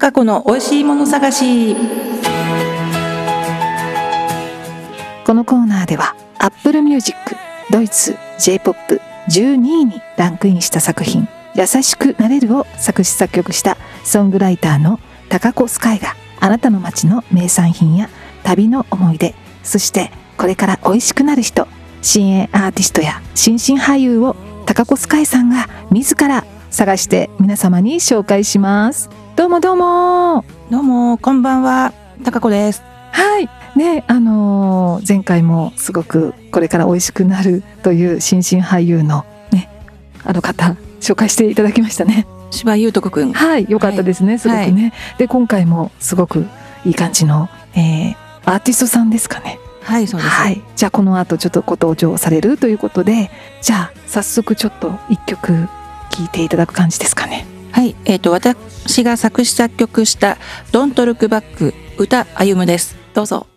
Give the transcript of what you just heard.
高子の美味しいもの探し。 このコーナーでは Apple Music ドイツ J-POP12 位にランクインした作品優しくなれるを作詞作曲したソングライターの高子スカイがあなたの街の名産品や旅の思い出、そしてこれから美味しくなる人、新鋭アーティストや新進俳優を高子スカイさんが自ら探して皆様に紹介します。どうもどうもどうもこんばんは、高子です。 はいね、前回もすごくこれから美味しくなるという新進俳優のね、あの方紹介していただきましたね。 柴裕斗くん。 はい、良かったですね、すごくね、はい、で今回もすごくいい感じの、アーティストさんですかね。 はい、そうです、 はい、じゃあこの後ちょっとご登場されるということで、じゃあ早速ちょっと一曲聴いていただく感じですかね。 はい、私が作詞作曲した Don't Look Back 歌歩むです。どうぞ。